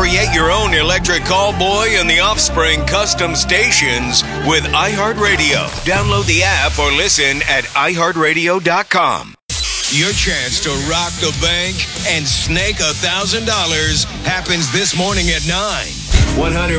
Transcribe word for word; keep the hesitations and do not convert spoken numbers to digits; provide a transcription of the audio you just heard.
Create your own electric callboy and the Offspring custom stations with iHeartRadio. Download the app or listen at i heart radio dot com. Your chance to rock the bank and snake one thousand dollars happens this morning at nine. one hundred